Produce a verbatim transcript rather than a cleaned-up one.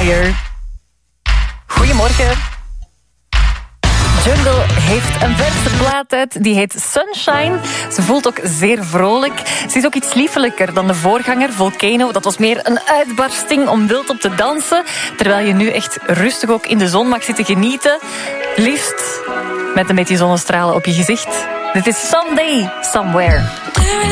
Fire. Goedemorgen. Jungle heeft een verse plaat uit, die heet Sunshine. Ze voelt ook zeer vrolijk. Ze is ook iets liefelijker dan de voorganger, Volcano. Dat was meer een uitbarsting om wild op te dansen. Terwijl je nu echt rustig ook in de zon mag zitten genieten. Liefst met een beetje zonnestralen op je gezicht. Dit is Someday, Somewhere.